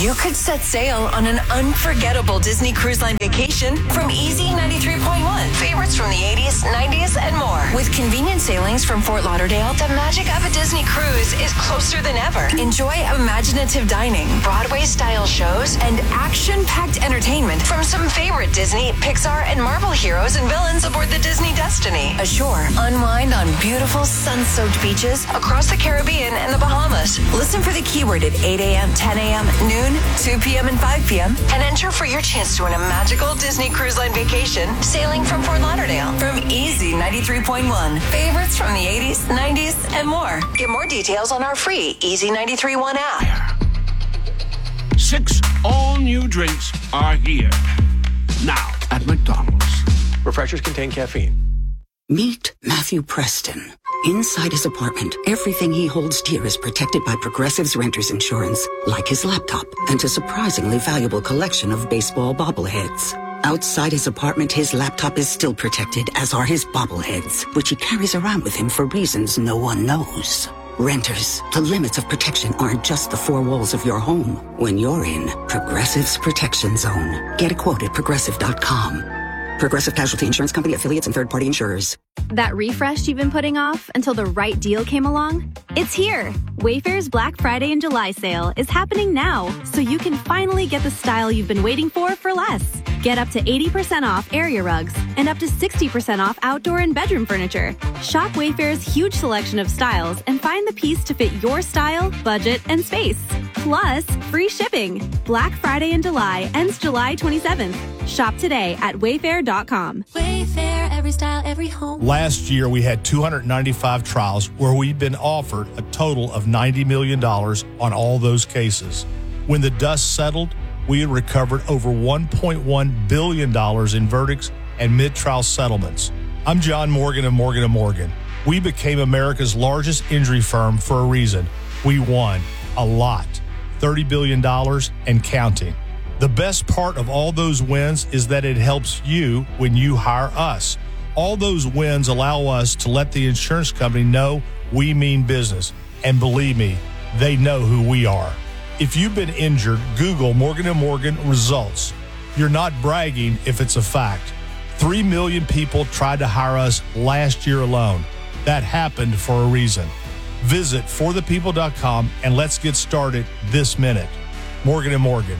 You could set sail on an unforgettable Disney Cruise Line vacation from Easy 93.1. Favorites from the 80s, 90s, and more. With convenient sailings from Fort Lauderdale, the magic of a Disney cruise is closer than ever. Enjoy imaginative dining, Broadway-style shows, and action-packed entertainment from some favorite Disney, Pixar, and Marvel heroes and villains aboard the Disney Destiny. Ashore, unwind on beautiful sun-soaked beaches across the Caribbean and the Bahamas. Listen for the keyword at 8 a.m., 10 a.m., noon, 2 p.m., and 5 p.m. and enter for your chance to win a magical Disney Cruise Line vacation sailing from Fort Lauderdale from Easy 93.1. Favorites from the 80s, 90s, and more. Get more details on our free Easy 93.1 app. 6 all-new drinks are here. Now at McDonald's. Refreshers contain caffeine. Meet Matthew Preston. Inside his apartment, everything he holds dear is protected by Progressive's Renters Insurance, like his laptop and a surprisingly valuable collection of baseball bobbleheads. Outside his apartment, his laptop is still protected, as are his bobbleheads, which he carries around with him for reasons no one knows. Renters, the limits of protection aren't just the 4 walls of your home. When you're in Progressive's Protection Zone, get a quote at Progressive.com. Progressive Casualty Insurance Company, affiliates, and third-party insurers. That refresh you've been putting off until the right deal came along? It's here! Wayfair's Black Friday and July sale is happening now, so you can finally get the style you've been waiting for less. Get up to 80% off area rugs and up to 60% off outdoor and bedroom furniture. Shop Wayfair's huge selection of styles and find the piece to fit your style, budget, and space. Plus, free shipping. Black Friday in July ends July 27th. Shop today at Wayfair.com. Wayfair, every style, every home. Last year, we had 295 trials where we've been offered a total of $90 million on all those cases. When the dust settled, we had recovered over $1.1 billion in verdicts and mid-trial settlements. I'm John Morgan of Morgan & Morgan. We became America's largest injury firm for a reason. We won a lot, $30 billion and counting. The best part of all those wins is that it helps you when you hire us. All those wins allow us to let the insurance company know we mean business. And believe me, they know who we are. If you've been injured, Google Morgan & Morgan results. You're not bragging if it's a fact. 3 million people tried to hire us last year alone. That happened for a reason. Visit forthepeople.com and let's get started this minute. Morgan & Morgan,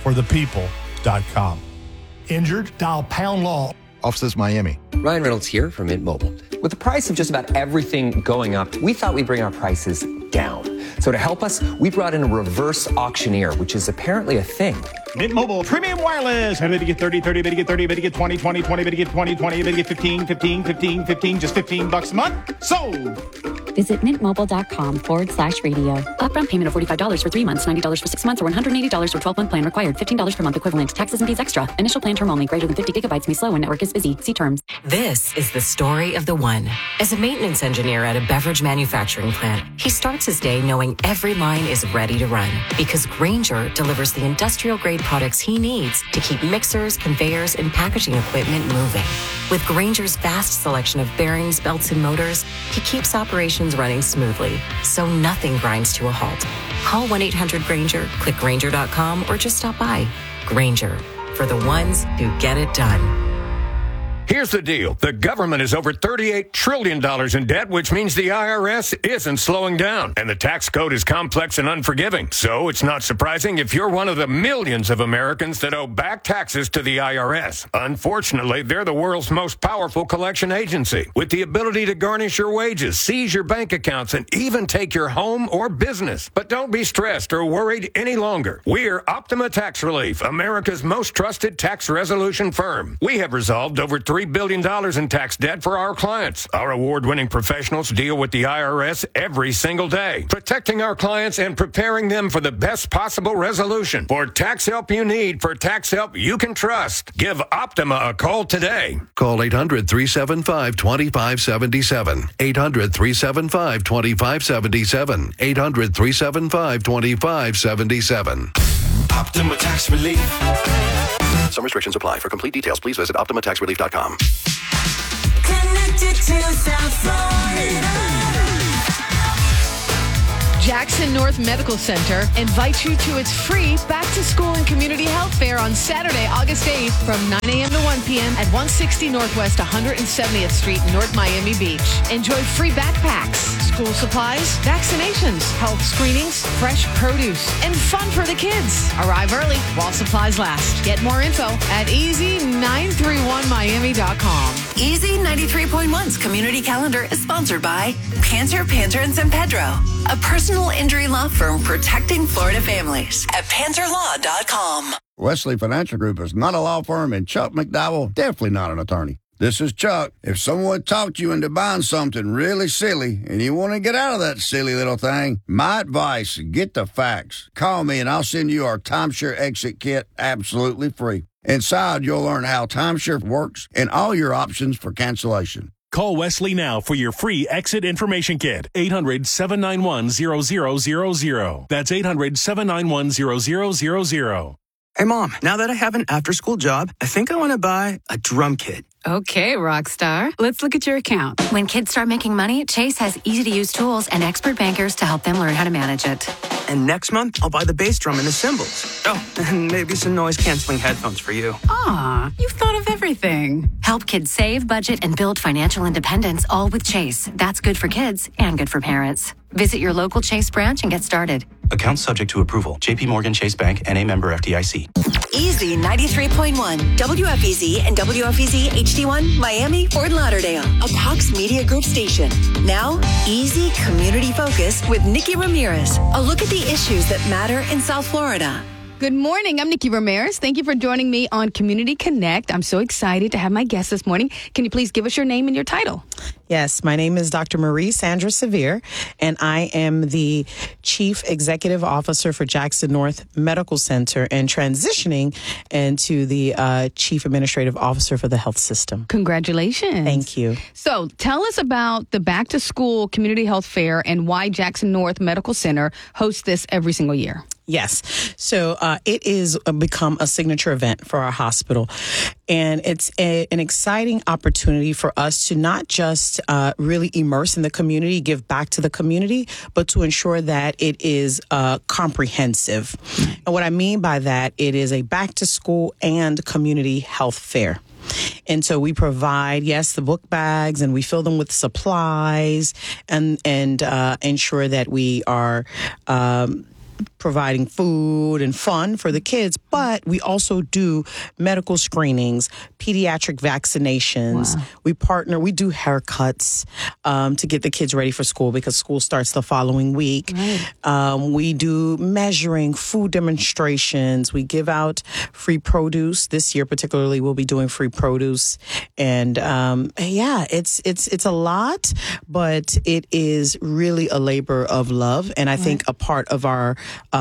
forthepeople.com. Injured? Dial pound law. Officers Miami. Ryan Reynolds here from Mint Mobile. With the price of just about everything going up, we thought we'd bring our prices down. So to help us, we brought in a reverse auctioneer, which is apparently a thing. Mint Mobile Premium Wireless. How did you get 30, 30, better get 30, better get 20, 20, 20, better get 20, 20, better get 15, 15, 15, 15, just $15 a month? Sold! Visit mintmobile.com/radio. Upfront payment of $45 for 3 months, $90 for 6 months, or $180 for 12-month plan required. $15 per month equivalent. Taxes and fees extra. Initial plan term only. Greater than 50 gigabytes may slow when network is busy. See terms. This is the story of the one. As a maintenance engineer at a beverage manufacturing plant, he starts his day knowing every line is ready to run because Grainger delivers the industrial-grade products he needs to keep mixers, conveyors, and packaging equipment moving. With Grainger's vast selection of bearings, belts, and motors, he keeps operations running smoothly, so nothing grinds to a halt. Call 1-800-GRAINGER, click Grainger.com, or just stop by. Grainger, for the ones who get it done. Here's the deal. The government is over $38 trillion in debt, which means the IRS isn't slowing down. And the tax code is complex and unforgiving. So it's not surprising if you're one of the millions of Americans that owe back taxes to the IRS. Unfortunately, they're the world's most powerful collection agency, with the ability to garnish your wages, seize your bank accounts, and even take your home or business. But don't be stressed or worried any longer. We're Optima Tax Relief, America's most trusted tax resolution firm. We have resolved over $3 billion in tax debt for our clients. Our award-winning professionals deal with the IRS every single day, protecting our clients and preparing them for the best possible resolution. For tax help you need, for tax help you can trust, give Optima a call today. Call 800-375-2577. 800-375-2577. 800-375-2577. Optima Tax Relief. Some restrictions apply. For complete details, please visit OptimaTaxRelief.com. Connected to South Florida. Jackson North Medical Center invites you to its free Back to School and Community Health Fair on Saturday, August 8th from 9 a.m. to 1 p.m. at 160 Northwest 170th Street, North Miami Beach. Enjoy free backpacks, school supplies, vaccinations, health screenings, fresh produce, and fun for the kids. Arrive early while supplies last. Get more info at easy931miami.com. Easy 93.1's community calendar is sponsored by Panter, and San Pedro, a personal injury law firm protecting Florida families at PanterLaw.com. Wesley Financial Group is not a law firm, and Chuck McDowell definitely not an attorney. This is Chuck. If someone talked you into buying something really silly and you want to get out of that silly little thing, my advice, get the facts. Call me and I'll send you our timeshare exit kit absolutely free. Inside, you'll learn how timeshare works and all your options for cancellation. Call Wesley now for your free exit information kit. 800-791-0000. That's 800-791-0000. Hey, Mom, now that I have an after-school job, I think I want to buy a drum kit. Okay, Rockstar. Let's look at your account. When kids start making money, Chase has easy-to-use tools and expert bankers to help them learn how to manage it. And next month, I'll buy the bass drum and the cymbals. Oh, and maybe some noise-canceling headphones for you. Aw, you've thought of everything. Help kids save, budget, and build financial independence, all with Chase. That's good for kids and good for parents. Visit your local Chase branch and get started. Account subject to approval. J.P. Morgan Chase Bank, N.A. member FDIC. Easy 93.1, WFEZ and WFEZ HD1, Miami, Fort Lauderdale, a Cox Media Group station. Now, Easy Community Focus with Nikki Ramirez. A look at the issues that matter in South Florida. Good morning. I'm Nikki Ramirez. Thank you for joining me on Community Connect. I'm so excited to have my guest this morning. Can you please give us your name and your title? Yes, my name is Dr. Marie Sandra Sevier, and I am the Chief Executive Officer for Jackson North Medical Center and transitioning into the Chief Administrative Officer for the health system. Congratulations. Thank you. So tell us about the Back to School Community Health Fair and why Jackson North Medical Center hosts this every single year. Yes. So it is become a signature event for our hospital. And it's an exciting opportunity for us to not just really immerse in the community, give back to the community, but to ensure that it is comprehensive. And what I mean by that, it is a back to school and community health fair. And so we provide, yes, the book bags, and we fill them with supplies and ensure that we are providing food and fun for the kids, but we also do medical screenings, pediatric vaccinations. Wow. We do haircuts to get the kids ready for school because school starts the following week. Right. We do measuring, food demonstrations. We give out free produce. This year particularly, we'll be doing free produce. And it's a lot, but it is really a labor of love. And I think a part of our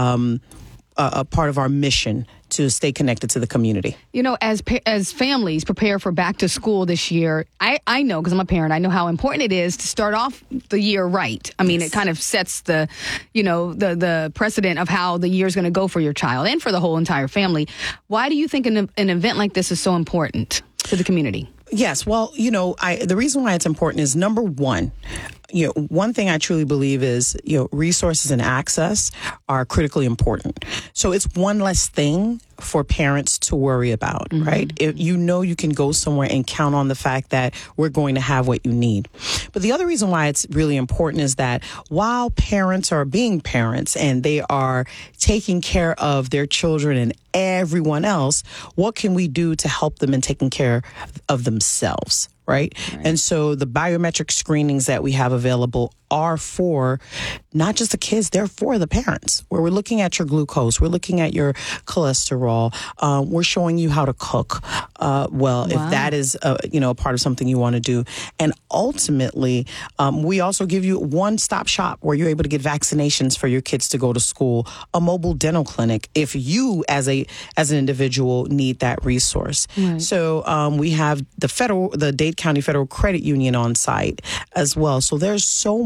mission to stay connected to the community. You know, as families prepare for back to school this year, I know, because I'm a parent, I know how important it is to start off the year right. I mean, It kind of sets the precedent of how the year is going to go for your child and for the whole entire family. Why do you think an event like this is so important to the community? Yes. Well, the reason why it's important is, number one, one thing I truly believe is, resources and access are critically important. So it's one less thing for parents to worry about, right? If you can go somewhere and count on the fact that we're going to have what you need. But the other reason why it's really important is that while parents are being parents and they are taking care of their children and everyone else, what can we do to help them in taking care of themselves? Right? And so the biometric screenings that we have available are for not just the kids, they're for the parents, where we're looking at your glucose, we're looking at your cholesterol, we're showing you how to cook if that is a part of something you want to do. And ultimately, we also give you one-stop shop where you're able to get vaccinations for your kids to go to school, a mobile dental clinic if you as an individual need that resource. Right. So we have the Dade County Federal Credit Union on site as well. So there's so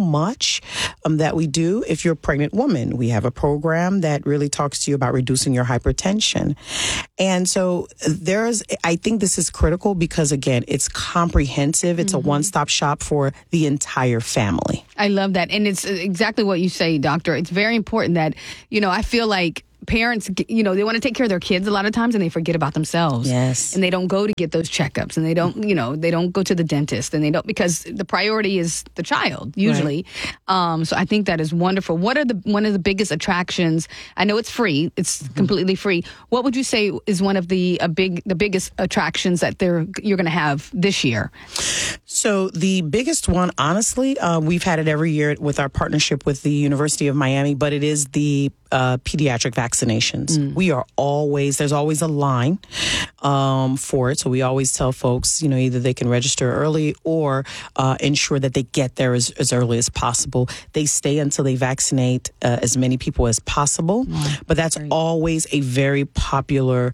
much that we do. If you're a pregnant woman, we have a program that really talks to you about reducing your hypertension. And so I think this is critical because, again, it's comprehensive. It's a one-stop shop for the entire family. I love that. And it's exactly what you say, doctor. It's very important that, I feel like parents, they want to take care of their kids a lot of times and they forget about themselves. Yes. And they don't go to get those checkups and they don't, they don't go to the dentist and they don't, because the priority is the child usually. Right. So I think that is wonderful. What are one of the biggest attractions? I know it's free. It's completely free. What would you say is one of the biggest attractions that you're going to have this year? So the biggest one, honestly, we've had it every year with our partnership with the University of Miami, but it is the pediatric vaccinations. There's always a line for it. So we always tell folks, either they can register early or ensure that they get there as early as possible. They stay until they vaccinate as many people as possible. But that's always a very popular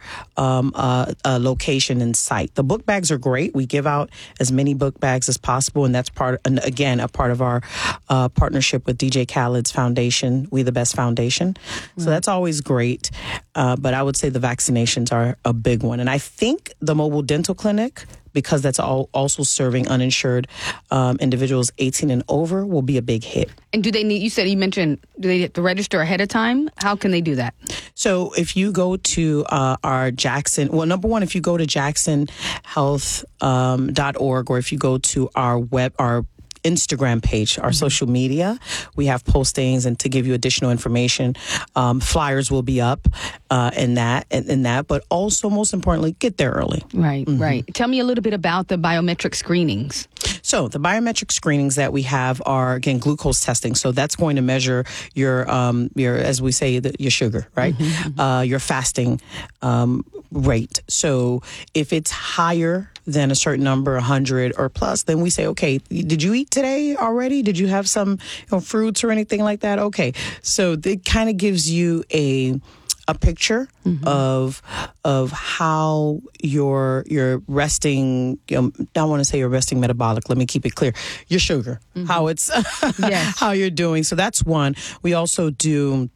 location and site. The book bags are great. We give out as many book bags as possible. And that's a part of our partnership with DJ Khaled's foundation, We the Best Foundation. So that's always great. But I would say the vaccinations are a big one. And I think the mobile dental clinic, because that's also serving uninsured individuals 18 and over, will be a big hit. And do they mentioned, do they have to register ahead of time? How can they do that? So if you go to our Jackson, number one, if you go to jacksonhealth.org or if you go to our Instagram page, our social media, we have postings, and to give you additional information, flyers will be up in that. But also, most importantly, get there early. Right, right. Tell me a little bit about the biometric screenings. So the biometric screenings that we have are, again, glucose testing. So that's going to measure your as we say, your sugar, right? Your fasting rate. So if it's higher than a certain number, 100 or plus, then we say, okay, did you eat today already? Did you have some fruits or anything like that? Okay. So it kind of gives you a picture of how your resting, I don't want to say your resting metabolic, let me keep it clear, your sugar, how it's, how you're doing. So that's one. We also do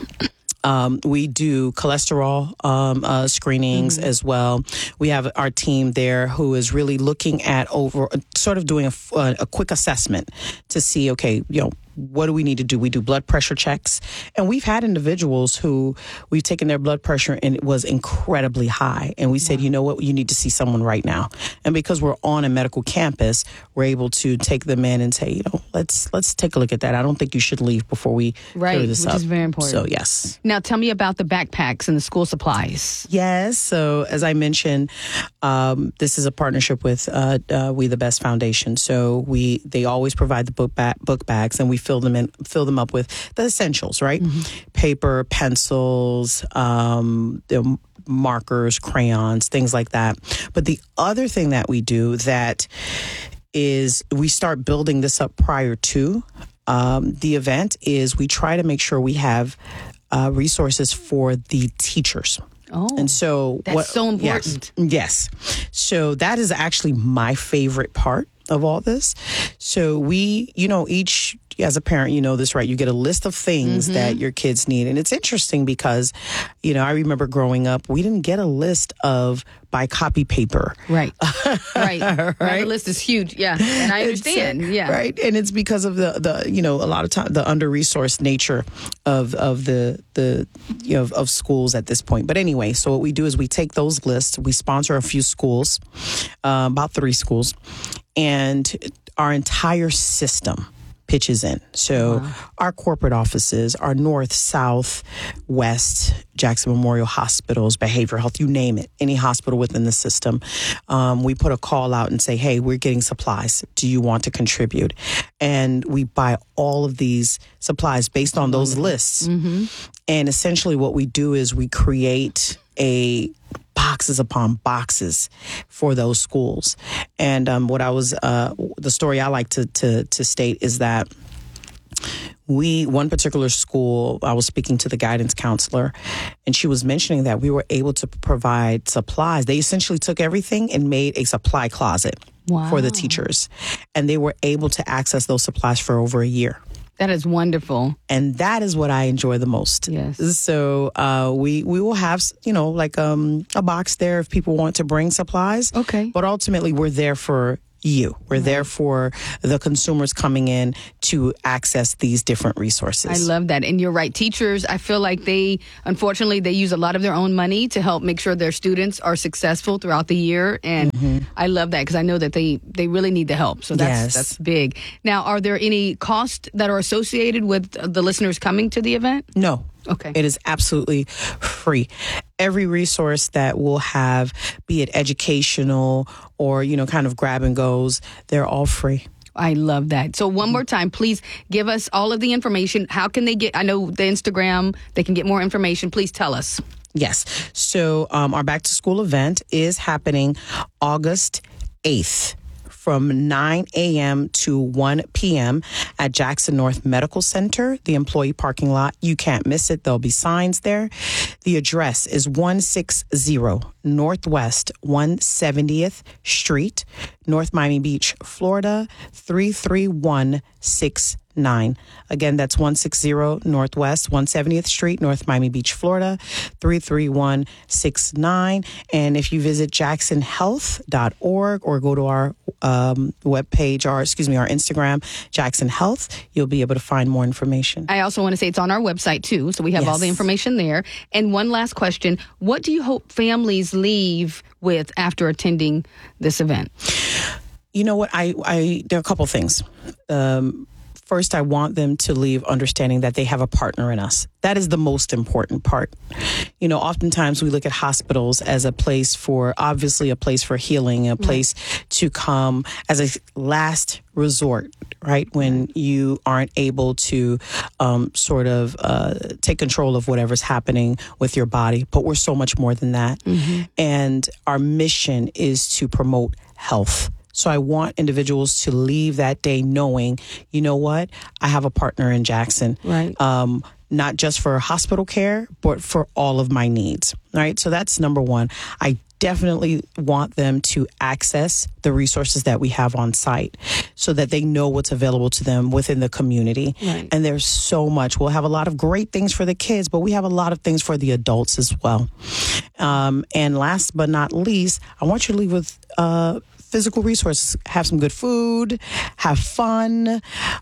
cholesterol screenings as well. We have our team there who is really looking at sort of doing a quick assessment to see, okay, what do we need to do? We do blood pressure checks. And we've had individuals who we've taken their blood pressure and it was incredibly high. And we said, you know what, you need to see someone right now. And because we're on a medical campus, we're able to take them in and say, let's take a look at that. I don't think you should leave before we clear this up. Which is very important. So, yes. Now, tell me about the backpacks and the school supplies. Yes. So, as I mentioned, this is a partnership with We the Best Foundation. So, they always provide the book bags, and we fill them up with the essentials, right? Paper, pencils, markers, crayons, things like that. But the other thing that we do that is we start building this up prior to the event is we try to make sure we have resources for the teachers. Oh, and so that's so important. Yes. So that is actually my favorite part of all this. So we, each, as a parent, you know this, right? You get a list of things that your kids need. And it's interesting because, I remember growing up, we didn't get a list of buy copy paper. Right. Right. The list is huge. Yeah. And I understand. Yeah. Right. And it's because of the a lot of time, the under-resourced nature of schools at this point. But anyway, so what we do is we take those lists, we sponsor a few schools, about 3 schools, and our entire system pitches in. So our corporate offices, our north, south, west, Jackson Memorial Hospitals, behavioral health, you name it, any hospital within the system. We put a call out and say, hey, we're getting supplies. Do you want to contribute? And we buy all of these supplies based on those lists. And essentially what we do is we create boxes upon boxes for those schools. And the story I like to state is that one particular school, I was speaking to the guidance counselor, and she was mentioning that we were able to provide supplies. They essentially took everything and made a supply closet for the teachers, and they were able to access those supplies for over a year. That is wonderful. And that is what I enjoy the most. Yes. So we will have, like a box there if people want to bring supplies. Okay. But ultimately, we're there for you. We're there for the consumers coming in to access these different resources. I love that. And you're right. Teachers, I feel like unfortunately, they use a lot of their own money to help make sure their students are successful throughout the year. And I love that because I know that they really need the help. So that's big. Now, are there any costs that are associated with the listeners coming to the event? No. Okay. It is absolutely free. Every resource that we'll have, be it educational or, kind of grab and goes, they're all free. I love that. So one more time, please give us all of the information. How can they I know the Instagram, they can get more information. Please tell us. Yes. So our back to school event is happening August 8th. From 9 a.m. to 1 p.m. at Jackson North Medical Center, the employee parking lot. You can't miss it. There'll be signs there. The address is 160 Northwest 170th Street, North Miami Beach, Florida, 33169. Again, that's 160 Northwest 170th Street, North Miami Beach, Florida, 33169. And if you visit jacksonhealth.org or go to our webpage, our Instagram, Jackson Health, you'll be able to find more information. I also want to say it's on our website too, so we have all the information there. And one last question, what do you hope families leave with after attending this event? You know what, there are a couple things. First, I want them to leave understanding that they have a partner in us. That is the most important part. Oftentimes we look at hospitals as a place for healing, a place to come as a last resort, right? When you aren't able to take control of whatever's happening with your body. But we're so much more than that. And our mission is to promote health. So I want individuals to leave that day knowing, you know what, I have a partner in Jackson. Right. Not just for hospital care, but for all of my needs. Right. So that's number one. I definitely want them to access the resources that we have on site so that they know what's available to them within the community. Right. And there's so much. We'll have a lot of great things for the kids, but we have a lot of things for the adults as well. And last but not least, I want you to leave with physical resources. Have some good food, have fun,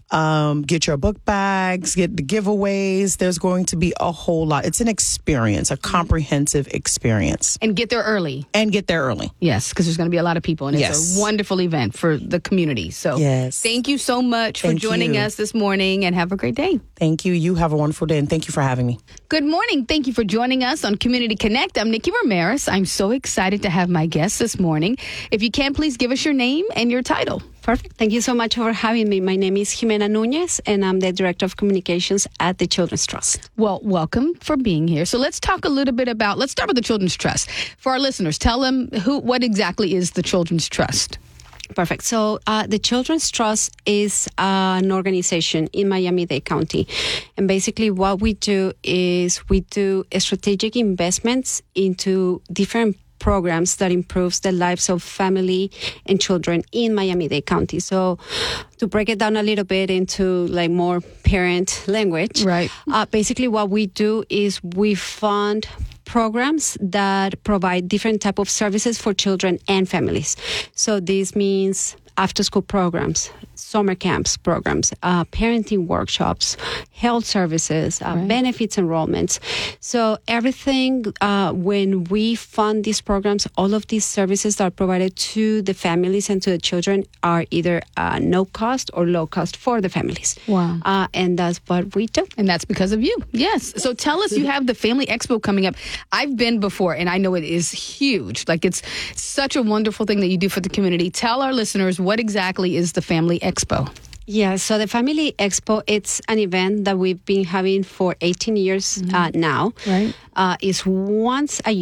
get your book bags, get the giveaways. There's going to be a whole lot. It's an experience, a comprehensive experience. And get there early. Yes, because there's going to be a lot of people, and it's a wonderful event for the community. So thank you so much for joining us this morning, and have a great day. Thank you. You have a wonderful day, and thank you for having me. Good morning. Thank you for joining us on Community Connect. I'm Nikki Ramirez. I'm so excited to have my guest this morning. If you can, please give us your name and your title. Perfect. Thank you so much for having me. My name is Jimena Nunez, and I'm the Director of Communications at the Children's Trust. Well, welcome for being here. So let's talk a little bit let's start with the Children's Trust. For our listeners, tell them what exactly is the Children's Trust. Perfect. So the Children's Trust is an organization in Miami-Dade County. And basically what we do is we do strategic investments into different programs that improves the lives of family and children in Miami-Dade County. So to break it down a little bit into more parent language, right? Basically what we do is we fund programs that provide different type of services for children and families. So this means after-school programs, summer camps programs, parenting workshops, health services, benefits enrollments. So everything, when we fund these programs, all of these services that are provided to the families and to the children are either no cost or low cost for the families. Wow. And that's what we do. And that's because of you. Yes. So tell us, you have the Family Expo coming up. I've been before, and I know it is huge. It's such a wonderful thing that you do for the community. Tell our listeners, what exactly is the Family Expo? Yeah, so the Family Expo, it's an event that we've been having for 18 years now. Right. It's once a year.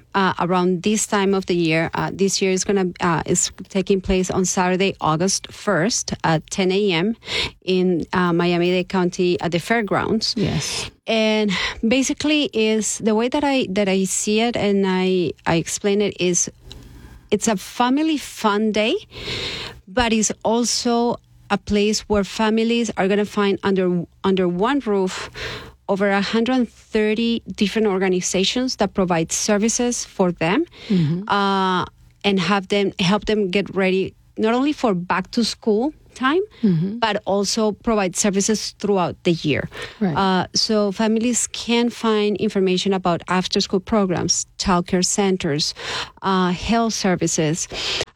around this time of the year. This year is taking place on Saturday, August 1st at 10 a.m. in Miami-Dade County at the fairgrounds. Yes. And basically is the way that I see it and I explain it is it's a family fun day, but it's also a place where families are going to find under one roof over 130 different organizations that provide services for them, and help them get ready not only for back to school time, but also provide services throughout the year. Right. So families can find information about after-school programs, childcare centers, health services.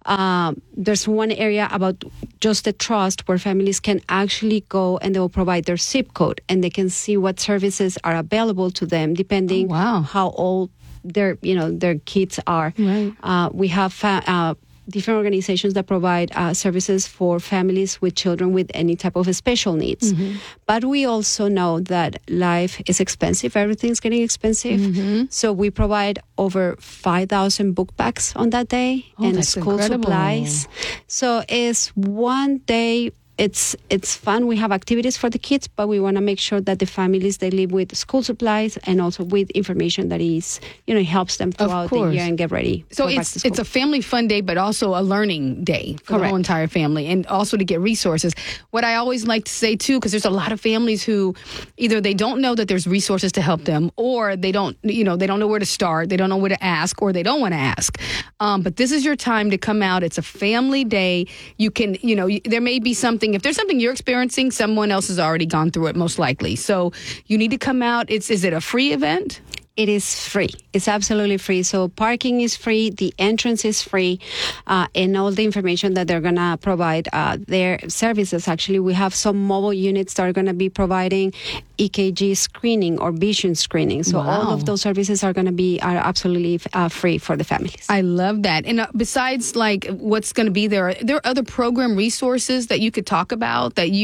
There's one area about just the trust where families can actually go and they will provide their zip code and they can see what services are available to them depending how old their kids are. Right. We have different organizations that provide services for families with children with any type of special needs. But we also know that life is expensive. Everything's getting expensive. So we provide over 5,000 book bags on that day and school supplies. So it's one day. It's fun. We have activities for the kids, but we want to make sure that the families, they live with school supplies and also with information that is, helps them throughout the year and get ready. So it's a family fun day, but also a learning day for the whole entire family, and also to get resources. What I always like to say too, because there's a lot of families who either they don't know that there's resources to help them, or they don't know where to start, they don't know where to ask, or they don't want to ask. But this is your time to come out. It's a family day. You can, there may be something. If there's something you're experiencing, someone else has already gone through it, most likely. So you need to come out. Is it a free event? It is free. It's absolutely free. So parking is free. The entrance is free. And all the information that they're going to provide, their services. Actually, we have some mobile units that are going to be providing EKG screening or vision screening. So all of those services are absolutely free for the families. I love that. And besides what's going to be there, are there other program resources that you could talk about that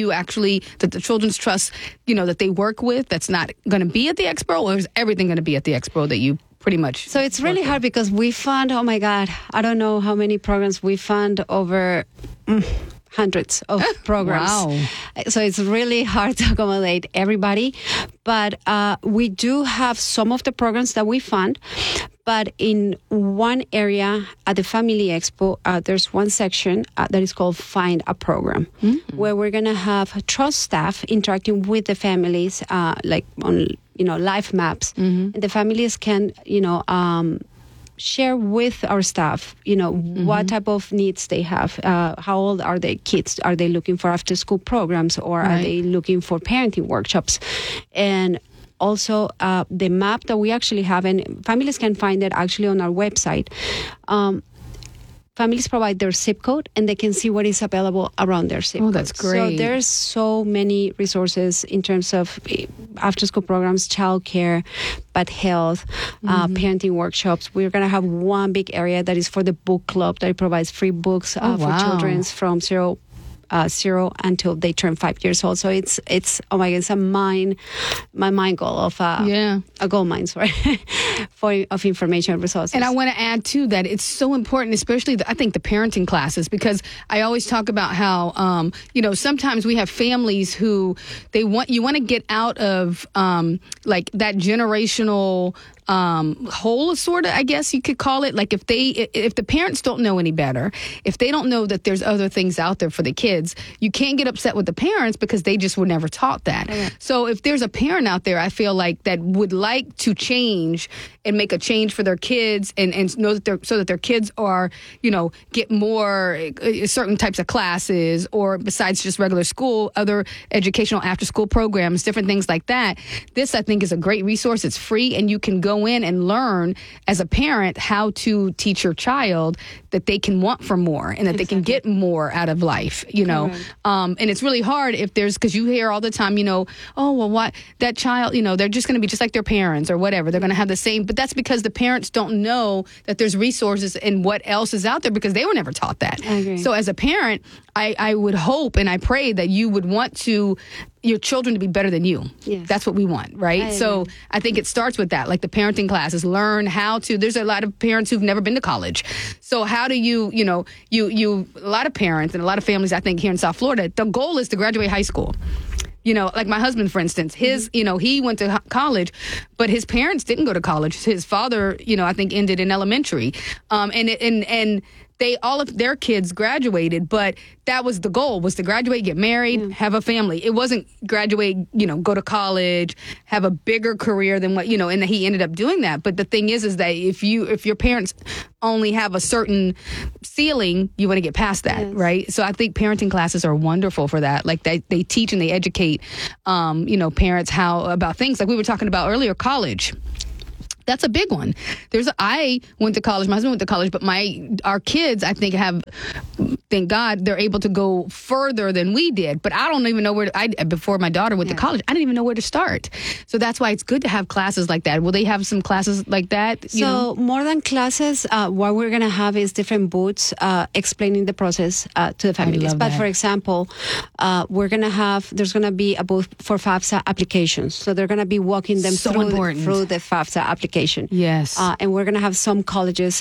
the Children's Trust, that they work with that's not going to be at the expo, or is everything going to be at the expo that you pretty much? So it's really hard because we fund, oh my God, I don't know how many programs we fund, over hundreds of programs. Wow. So it's really hard to accommodate everybody. But we do have some of the programs that we fund. But in one area at the Family Expo, there's one section that is called Find a Program, where we're going to have trust staff interacting with the families, like on life maps. And the families can, share with our staff, what type of needs they have, how old are their kids, are they looking for after school programs, or are they looking for parenting workshops, and also the map that we actually have, and families can find it actually on our website. Families provide their zip code and they can see what is available around their zip code. Oh, that's great. So there's so many resources in terms of after-school programs, childcare, but health, parenting workshops. We're going to have one big area that is for the book club that provides free books for children from zero until they turn 5 years old. So it's oh my God, it's my mind goal of a gold mine, sorry, of information resources. And I want to add too that it's so important, especially I think the parenting classes, because I always talk about how sometimes we have families who you want to get out of like that generational whole, sort of, I guess you could call it. Like if the parents don't know any better, if they don't know that there's other things out there for the kids, you can't get upset with the parents because they just were never taught that. Yeah. So if there's a parent out there, I feel like that would like to change and make a change for their kids and know that so that their kids are, get more certain types of classes, or besides just regular school, other educational after school programs, different things like that. This, I think, is a great resource. It's free, and you can go in and learn as a parent how to teach your child that they can want for more and that they can get more out of life, and it's really hard because you hear all the time, what that child, they're just going to be just like their parents or whatever. They're going to have the same, but that's because the parents don't know that there's resources and what else is out there because they were never taught that. I agree. So as a parent, I would hope and I pray that you would want your children to be better than you. Yes. That's what we want, right? So I think it starts with that, like the parenting classes, learn how to, there's a lot of parents who've never been to college. So how do you a lot of parents and a lot of families, I think here in South Florida, the goal is to graduate high school. Like my husband, for instance, he went to college, but his parents didn't go to college. His father, I think ended in elementary. And all of their kids graduated, but that was the goal, was to graduate, get married, have a family. It wasn't graduate, go to college, have a bigger career than what, and he ended up doing that. But the thing is that if your parents only have a certain ceiling, you want to get past that, right? So I think parenting classes are wonderful for that. Like they teach and they educate, parents about things like we were talking about earlier, college. That's a big one. I went to college. My husband went to college, but our kids, I think, thank God, they're able to go further than we did. But I don't even know before my daughter went to college, I didn't even know where to start. So that's why it's good to have classes like that. Will they have some classes like that? More than classes, what we're going to have is different booths explaining the process to the families. But for example, there's going to be a booth for FAFSA applications. So they're going to be walking them through the FAFSA application. Yes. And we're going to have some colleges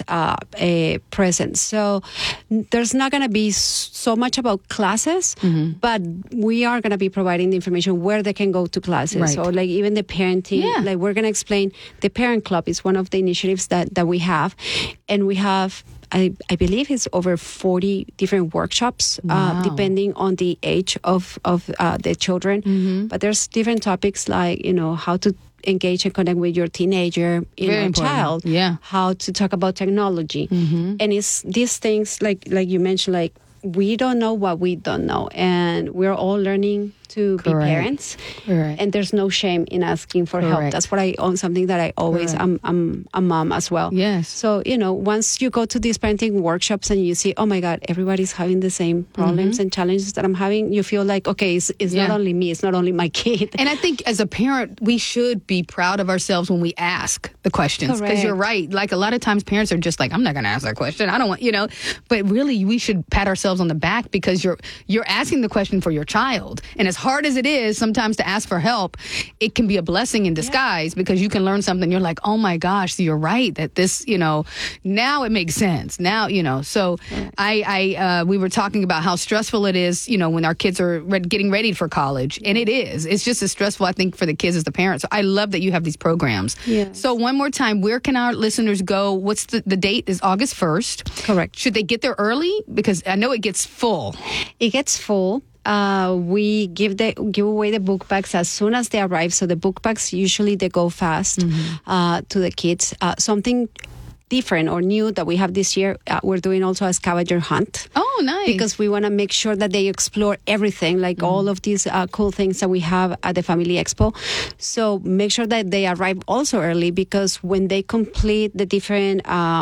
present. So there's not going to be so much about classes, but we are going to be providing the information where they can go to classes. Right. Or like even the parenting, like we're going to explain the Parent Club is one of the initiatives that we have. And we have, I believe it's over 40 different workshops, depending on the age of the children. But there's different topics like, how to engage and connect with your teenager, child, how to talk about technology. And it's these things, like you mentioned, like we don't know what we don't know. And we're all learning to be parents. And there's no shame in asking for help. That's what something that I always, I'm a mom as well. Yes. So, once you go to these parenting workshops and you see, oh my God, everybody's having the same problems and challenges that I'm having, you feel like, okay, it's not only me, it's not only my kid. And I think as a parent, we should be proud of ourselves when we ask the questions. Because you're right. Like a lot of times parents are just like, I'm not going to ask that question. I don't want, but really we should pat ourselves on the back because you're asking the question for your child. And as hard as it is sometimes to ask for help, it can be a blessing in disguise because you can learn something. You're like, oh my gosh, so you're right that this, now it makes sense. Now, so we were talking about how stressful it is, when our kids are getting ready for college. And it is. It's just as stressful, I think, for the kids as the parents. So I love that you have these programs. Yes. So one more time, where can our listeners go? What's the date is August 1st. Correct. Should they get there early? Because I know it gets full. It gets full. We give away the book bags as soon as they arrive. So the book bags, usually they go fast to the kids. Something different or new that we have this year, we're doing also a scavenger hunt. Oh, nice. Because we want to make sure that they explore everything, like all of these cool things that we have at the Family Expo. So make sure that they arrive also early because when they complete the different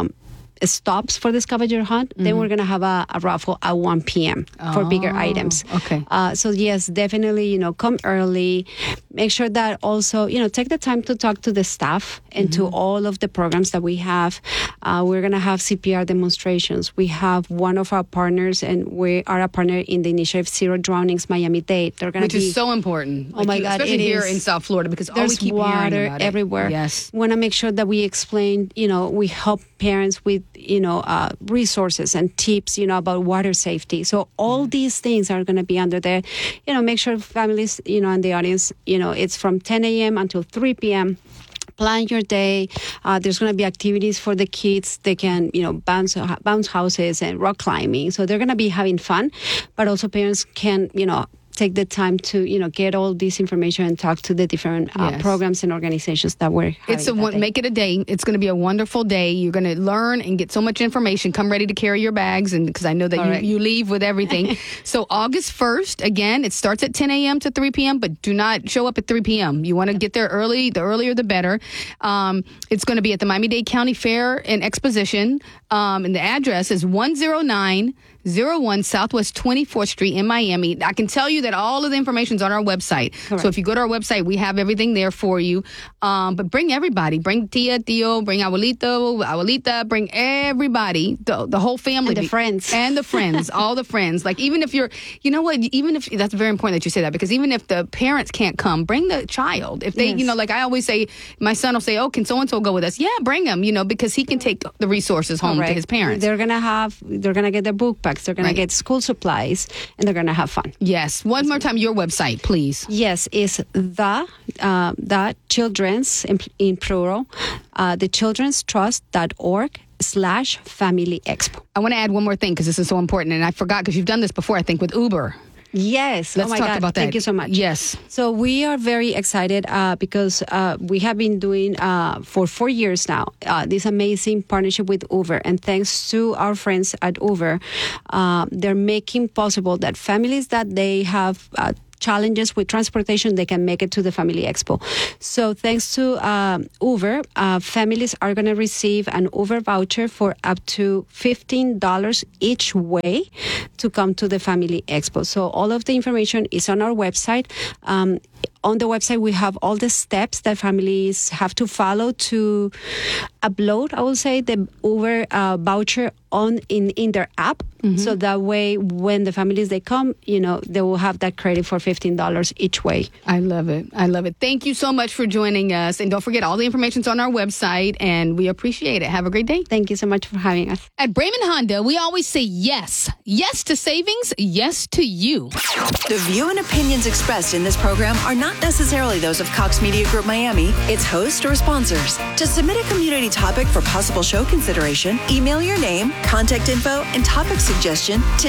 stops for the scavenger hunt, then we're going to have a raffle at 1 p.m. for bigger items. Okay. So yes, definitely, come early. Make sure that also, take the time to talk to the staff and to all of the programs that we have. We're going to have CPR demonstrations. We have one of our partners, and we are a partner in the initiative Zero Drownings Miami-Dade. They're going to is so important. Oh my God, especially here in South Florida because all we keep water hearing about everywhere. It. Yes. We want to make sure that we explain, we help parents with resources and tips, about water safety. So all these things are going to be under there. Make sure families, and the audience, it's from 10 a.m. until 3 p.m. Plan your day. There's going to be activities for the kids. They can, bounce houses and rock climbing. So they're going to be having fun, but also parents can, take the time to, get all this information and talk to the different programs and organizations that we're having. Make it a day. It's going to be a wonderful day. You're going to learn and get so much information. Come ready to carry your bags, and because I know that you leave with everything. So August 1st, again, it starts at 10 a.m. to 3 p.m., but do not show up at 3 p.m. You want to get there early. The earlier, the better. It's going to be at the Miami-Dade County Fair and Exposition, and the address is 109 01 Southwest 24th Street in Miami. I can tell you that all of the information is on our website. Correct. So if you go to our website, we have everything there for you. But bring everybody. Bring Tia, Tío, bring Abuelita, bring everybody, the whole family. And the friends. And the friends, all the friends. Like, even if you're, you know what, even if, that's very important that you say that, because even if the parents can't come, bring the child. If they, you know, like I always say, my son will say, oh, can so-and-so go with us? Yeah, bring him, you know, because he can take the resources home to his parents. They're going to get their book bags. They're going to get school supplies, and they're going to have fun. Yes. One more time, your website, please. Yes, it's the children's, in plural, thechildrenstrust.org/Family Expo. I want to add one more thing because this is so important, and I forgot because you've done this before, I think, with Uber. Yes. Let's talk about that. Thank you so much. Yes. So we are very excited because we have been doing for 4 years now this amazing partnership with Uber. And thanks to our friends at Uber, they're making possible that families that they have challenges with transportation, they can make it to the Family Expo. So thanks to Uber, families are going to receive an Uber voucher for up to $15 each way to come to the Family Expo. So all of the information is on our website. On the website, we have all the steps that families have to follow to upload, I will say, the Uber voucher in their app. Mm-hmm. So that way, when the families, they come, you know, they will have that credit for $15 each way. I love it. I love it. Thank you so much for joining us. And don't forget, all the information's on our website, and we appreciate it. Have a great day. Thank you so much for having us. At Brayman Honda, we always say yes. Yes to savings, yes to you. The view and opinions expressed in this program are not necessarily those of Cox Media Group Miami, its host, or sponsors. To submit a community topic for possible show consideration, email your name, contact info, and topic suggestion to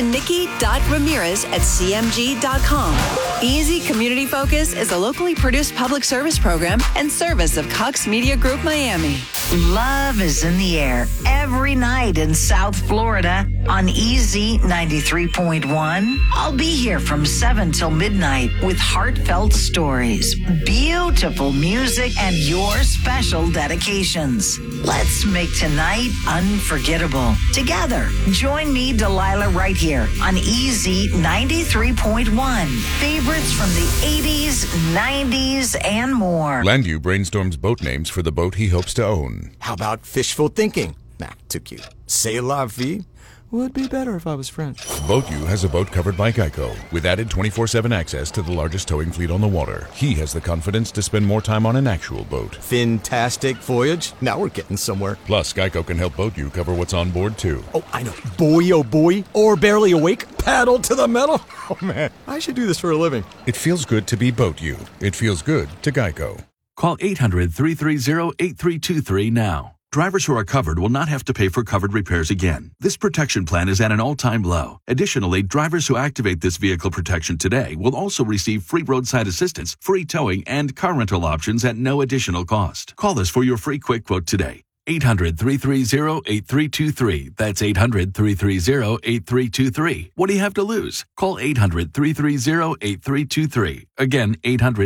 nikki.ramirez@cmg.com. Easy Community Focus is a locally produced public service program and service of Cox Media Group Miami. Love is in the air every night in South Florida on EZ 93.1. I'll be here from 7 till midnight with heartfelt stories, beautiful music, and your special dedications. Let's make tonight unforgettable. Together, join me, Delilah, right here on EZ 93.1. Favorites from the 80s, 90s, and more. Landu brainstorms boat names for the boat he hopes to own. How about fishful thinking? Nah, too cute. C'est la vie? Would be better if I was French. BoatU has a boat covered by Geico with added 24/7 access to the largest towing fleet on the water. He has the confidence to spend more time on an actual boat. Fantastic voyage. Now we're getting somewhere. Plus, Geico can help BoatU cover what's on board, too. Oh, I know. Boy, oh boy. Or barely awake. Paddle to the metal. Oh, man. I should do this for a living. It feels good to be BoatU. It feels good to Geico. Call 800-330-8323 now. Drivers who are covered will not have to pay for covered repairs again. This protection plan is at an all-time low. Additionally, drivers who activate this vehicle protection today will also receive free roadside assistance, free towing, and car rental options at no additional cost. Call us for your free quick quote today. 800-330-8323. That's 800-330-8323. What do you have to lose? Call 800-330-8323. Again,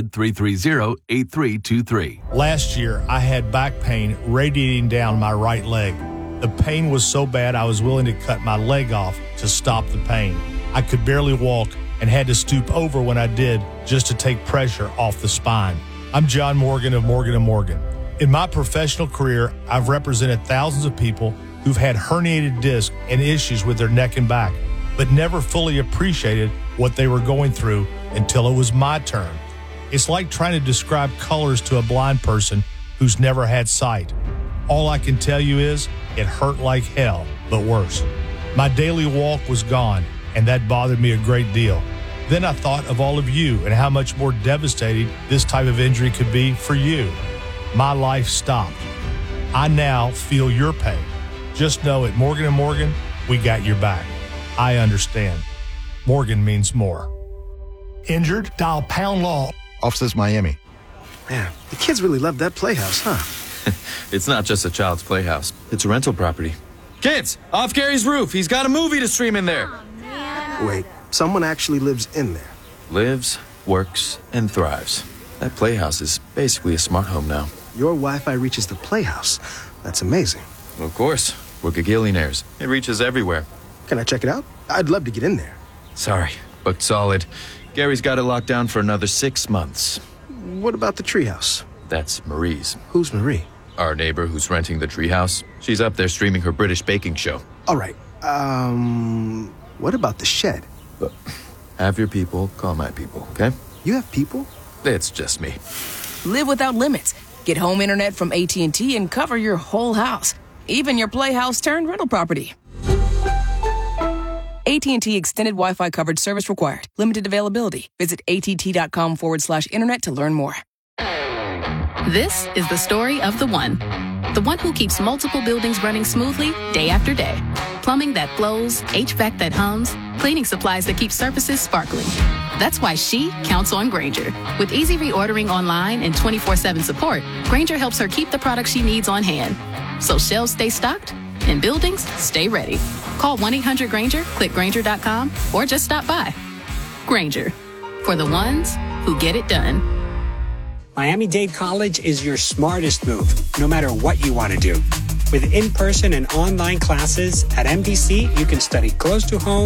800-330-8323. Last year, I had back pain radiating down my right leg. The pain was so bad I was willing to cut my leg off to stop the pain. I could barely walk and had to stoop over when I did just to take pressure off the spine. I'm John Morgan of Morgan & Morgan. In my professional career, I've represented thousands of people who've had herniated discs and issues with their neck and back, but never fully appreciated what they were going through until it was my turn. It's like trying to describe colors to a blind person who's never had sight. All I can tell you is it hurt like hell, but worse. My daily walk was gone, and that bothered me a great deal. Then I thought of all of you and how much more devastating this type of injury could be for you. My life stopped. I now feel your pain. Just know at Morgan & Morgan, we got your back. I understand. Morgan means more. Injured? Dial Pound Law. Officers Miami. Man, the kids really love that playhouse, huh? It's not just a child's playhouse. It's a rental property. Kids, off Gary's roof. He's got a movie to stream in there. Wait, someone actually lives in there? Lives, works, and thrives. That playhouse is basically a smart home now. Your Wi-Fi reaches the playhouse. That's amazing. Of course. We're gagillionaires. It reaches everywhere. Can I check it out? I'd love to get in there. Sorry, booked solid. Gary's got it locked down for another 6 months. What about the treehouse? That's Marie's. Who's Marie? Our neighbor who's renting the treehouse. She's up there streaming her British baking show. All right. What about the shed? Look, have your people call my people, okay? You have people? It's just me. Live without limits. Get home internet from AT&T and cover your whole house, even your playhouse turned rental property. AT&T Extended Wi-Fi coverage service required. Limited availability. Visit att.com/internet to learn more. This is the story of the one who keeps multiple buildings running smoothly day after day. Plumbing that flows, HVAC that hums, cleaning supplies that keep surfaces sparkling. That's why she counts on Grainger. With easy reordering online and 24/7 support, Grainger helps her keep the products she needs on hand. So shelves stay stocked and buildings stay ready. Call 1-800-GRAINGER, click Grainger.com, or just stop by. Grainger, for the ones who get it done. Miami-Dade College is your smartest move, no matter what you want to do. With in-person and online classes at MDC, you can study close to home